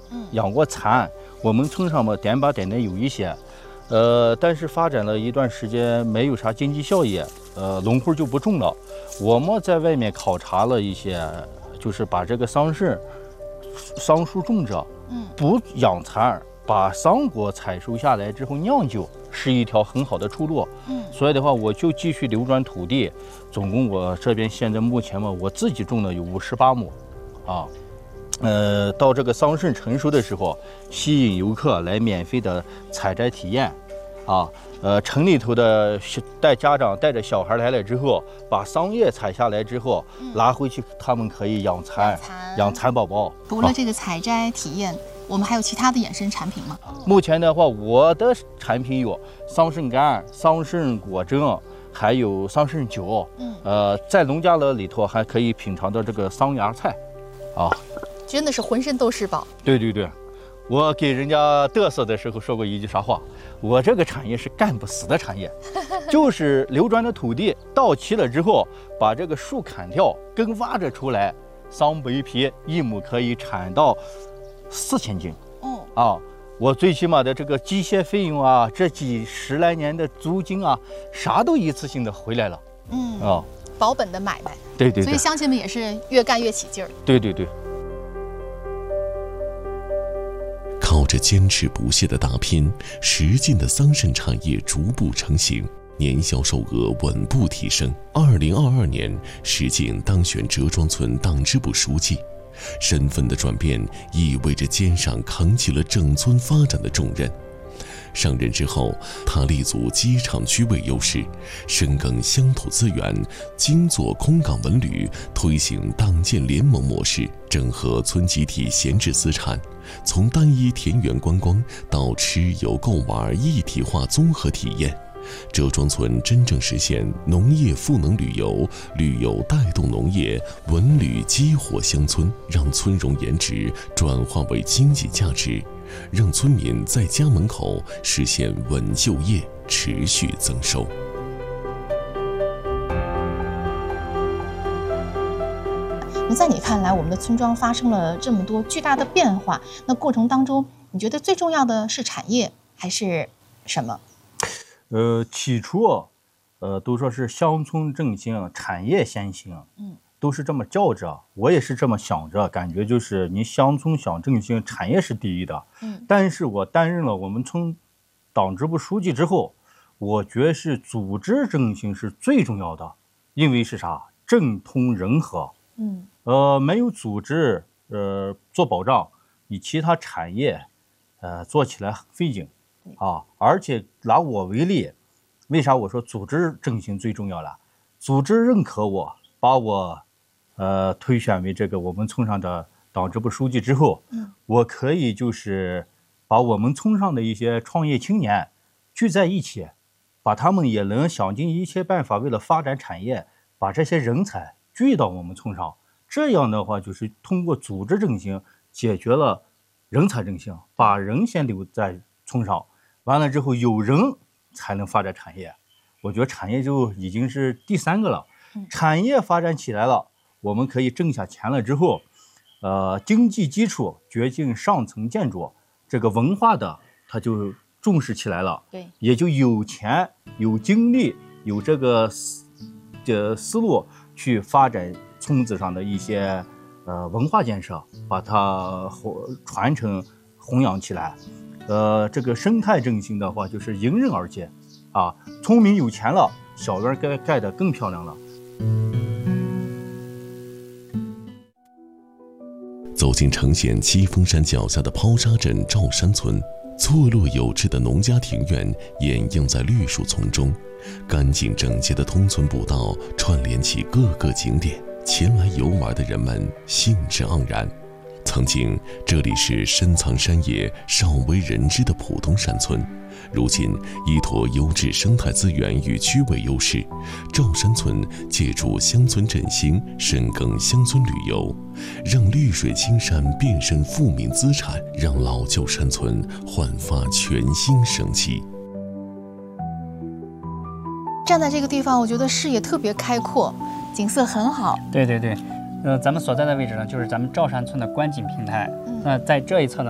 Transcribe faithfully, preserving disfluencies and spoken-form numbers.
养过蚕。我们村上嘛，点把点的有一些，呃，但是发展了一段时间，没有啥经济效益，呃，农户就不种了。我们在外面考察了一些，就是把这个桑葚、桑树种着，嗯，不养蚕，把桑果采收下来之后酿酒，是一条很好的出路。嗯，所以的话，我就继续流转土地，总共我这边现在目前嘛，我自己种的有五十八亩，啊。呃，到这个桑葚成熟的时候，吸引游客来免费的采摘体验，啊，呃，城里头的带家长带着小孩来了之后，把桑叶采下来之后，嗯、拿回去，他们可以养蚕，养蚕宝宝。 除了这个采摘体验，啊、我们还有其他的衍生产品吗？ 目前的话，我的产品有桑葚干、桑葚果汁，还有桑葚酒。嗯，呃，在农家乐里头还可以品尝到这个桑芽菜，啊。 真的是浑身都是宝。 对对对，我给人家嘚瑟的时候说过一句啥话，我这个产业是干不死的产业，就是流转的土地到期了之后，把这个树砍掉，根挖着出来，桑白皮一亩可以产到四千斤。哦啊，我最起码的这个机械费用啊，这几十来年的租金啊，啥都一次性的回来了。嗯啊， 保本的买卖。 对对对， 所以乡亲们也是越干越起劲儿。 对对对。 靠着坚持不懈的打拼，实劲的桑葚产业逐步成型，年销售额稳步提升。二零二二年，石井当选折庄村党支部书记，身份的转变意味着肩上扛起了整村发展的重任。上任之后，他立足机场区位优势，深耕乡土资源，精做空港文旅，推行党建联盟模式，整合村集体闲置资产，从单一田园观光到吃游购玩一体化综合体验。折庄村真正实现农业赋能旅游，旅游带动农业，文旅激活乡村，让村容颜值转化为经济价值，让村民在家门口实现稳就业，持续增收。 那在你看来，我们的村庄发生了这么多巨大的变化，那过程当中，你觉得最重要的是产业还是什么？ 呃，起初，呃，都说是乡村振兴，产业先行，嗯，都是这么叫着，我也是这么想着，感觉就是你乡村想振兴，产业是第一的，嗯，但是我担任了我们村党支部书记之后，我觉得是组织振兴是最重要的，因为是啥？政通人和，嗯，呃，没有组织，呃，做保障，你其他产业，呃，做起来很费劲。啊，而且拿我为例，为啥我说组织振兴最重要了？组织认可我，把我，呃，推选为这个我们村上的党支部书记之后，嗯，我可以就是把我们村上的一些创业青年聚在一起，把他们也能想尽一切办法，为了发展产业，把这些人才聚到我们村上。这样的话，就是通过组织振兴解决了人才振兴，把人先留在村上。完了之后，有人才能发展产业，我觉得产业就已经是第三个了。产业发展起来了，我们可以挣下钱了之后，呃，经济基础决定上层建筑，这个文化的它就重视起来了，对，也就有钱、有精力、有这个思这思路去发展村子上的一些呃文化建设，把它传承弘扬起来。呃，这个生态振兴的话，就是迎刃而解，啊，村民有钱了，小院盖盖得更漂亮了。 走进城县七峰山脚下的抛沙镇赵山村，错落有致的农家庭院掩映在绿树丛中，干净整洁的通村步道串联起各个景点，前来游玩的人们兴致盎然。曾经这里是深藏山野、少为人知的普通山村，如今依托优质生态资源与区位优势，赵山村借助乡村振兴，深耕乡村旅游，让绿水青山变身富民资产，让老旧山村焕发全新生机。 站在这个地方，我觉得视野特别开阔，景色很好。 对对对。呃，咱们所在的位置呢，就是咱们赵山村的观景平台。嗯、那在这一侧呢。